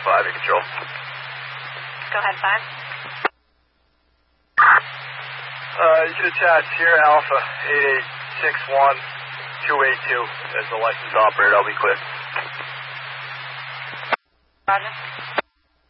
5 in control. Go ahead, 5. You can attach Sierra Alpha 8861282 as the licensed operator. I'll be clear. Roger.